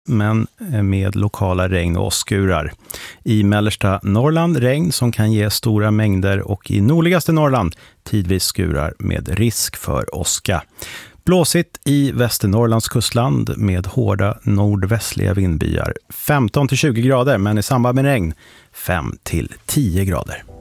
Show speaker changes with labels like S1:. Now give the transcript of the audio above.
S1: men med lokala regn- och åskurar. I mellersta Norrland regn som kan ge stora mängder och i nordligaste Norrland tidvis skurar med risk för åska. Blåsigt i Västernorrlands kustland med hårda nordvästliga vindbyar. 15-20 grader, men i samband med regn 5-10 grader.